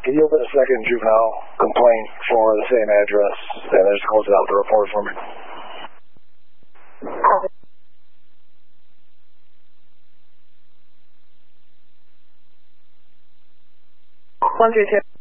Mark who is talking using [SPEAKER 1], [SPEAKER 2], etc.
[SPEAKER 1] Can you open a second juvenile complaint for the same address and then just close it out with the report for me?
[SPEAKER 2] Copy. 132.